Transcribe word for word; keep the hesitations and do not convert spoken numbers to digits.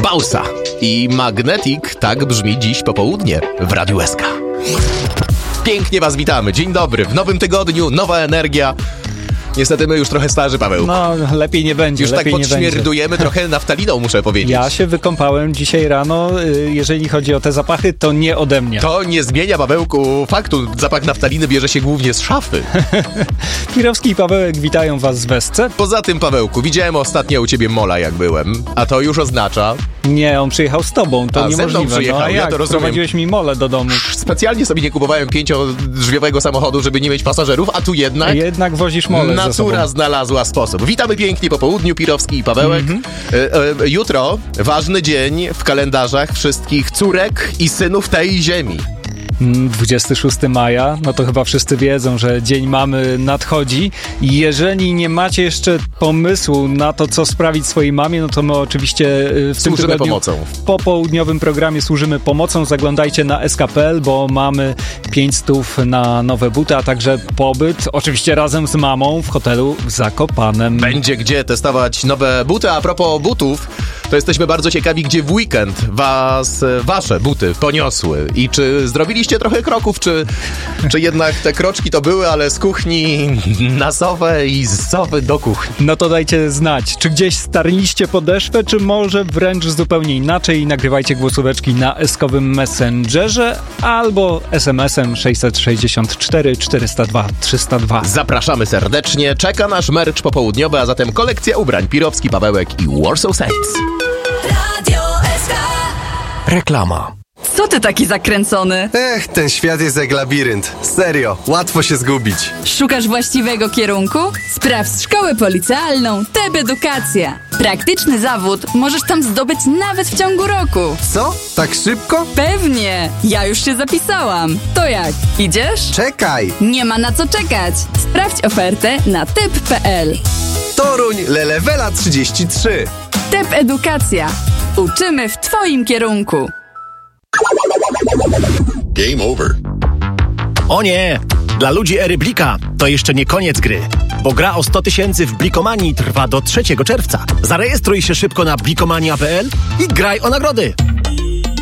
Bausa i Magnetic, tak brzmi dziś popołudnie w Radiu S K. Pięknie was witamy, dzień dobry, w nowym tygodniu, nowa energia. Niestety my już trochę starzy, Paweł. No, lepiej nie będzie, Już lepiej tak nie podśmierdujemy trochę naftaliną, muszę powiedzieć. Ja się wykąpałem dzisiaj rano, jeżeli chodzi o te zapachy, to nie ode mnie. To nie zmienia, Pawełku, faktu. Zapach naftaliny bierze się głównie z szafy. Pirowski i Pawełek witają was z Wesce. Poza tym, Pawełku, widziałem ostatnio u ciebie Mola, jak byłem, a to już oznacza... Nie, on przyjechał z tobą, to a, niemożliwe. Przyjechał, no a ja jak? to rozumiem. Prowadziłeś mi Molę do domu. Specjalnie sobie nie kupowałem pięciodrzwiowego samochodu, żeby nie mieć pasażerów, a tu jednak... A jednak wozisz Molę Natura ze sobą. znalazła sposób. Witamy pięknie po południu, Pirowski i Pawełek. Mm-hmm. E, e, jutro ważny dzień w kalendarzach wszystkich córek i synów tej ziemi. dwudziestego szóstego maja, no to chyba wszyscy wiedzą, że Dzień Mamy nadchodzi. Jeżeli nie macie jeszcze pomysłu na to, co sprawić swojej mamie, no to my oczywiście w tym służymy tygodniu pomocą. W popołudniowym programie służymy pomocą. Zaglądajcie na S K kropka P L, bo mamy pięć stów na nowe buty, a także pobyt, oczywiście razem z mamą w hotelu w Zakopanem. Będzie gdzie testować nowe buty. A propos butów, to jesteśmy bardzo ciekawi, gdzie w weekend was, wasze buty poniosły i czy zrobiliście trochę kroków, czy, czy jednak te kroczki to były, ale z kuchni na sofę i z sofy do kuchni. No to dajcie znać, czy gdzieś starliście podeszwę, czy może wręcz zupełnie inaczej. Nagrywajcie głosóweczki na eskowym Messengerze albo es em esem sześćset sześćdziesiąt cztery czterysta dwa trzysta dwa. Zapraszamy serdecznie, czeka nasz merch popołudniowy, a zatem kolekcja ubrań Pirowski, Pawełek i Warsaw Saints. Radio S K. Reklama. Co ty taki zakręcony? Ech, ten świat jest jak labirynt. Serio, łatwo się zgubić. Szukasz właściwego kierunku? Sprawdź szkołę policealną T E B Edukacja. Praktyczny zawód możesz tam zdobyć nawet w ciągu roku. Co? Tak szybko? Pewnie! Ja już się zapisałam. To jak? Idziesz? Czekaj! Nie ma na co czekać. Sprawdź ofertę na tep kropka pe el. Toruń Lelewela trzydzieści trzy. T E B Edukacja. Uczymy w twoim kierunku. Game over. O nie! Dla ludzi ery Blika to jeszcze nie koniec gry, bo gra o sto tysięcy w Blikomanii trwa do trzeciego czerwca. Zarejestruj się szybko na blikomania kropka pe el i graj o nagrody!